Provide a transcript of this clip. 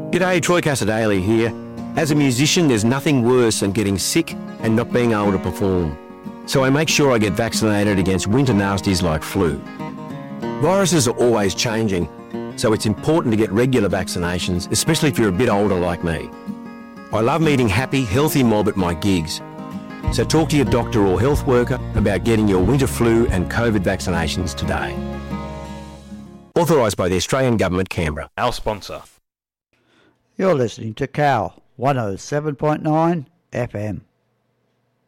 G'day, Troy Casadale here. As a musician, there's nothing worse than getting sick and not being able to perform. So I make sure I get vaccinated against winter nasties like flu. Viruses are always changing, so it's important to get regular vaccinations, especially if you're a bit older like me. I love meeting happy, healthy mob at my gigs. So talk to your doctor or health worker about getting your winter flu and COVID vaccinations today. Authorised by the Australian Government, Canberra. Our sponsor. You're listening to Cal 107.9 FM.